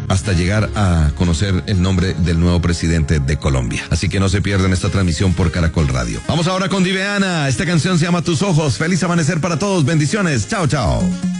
hasta llegar a conocer el nombre del nuevo presidente de Colombia. Así que no se pierdan esta transmisión por Caracol Radio. Vamos ahora con Diveana. Esta canción se llama Tus Ojos. Feliz amanecer para todos. Bendiciones. Chao, chao.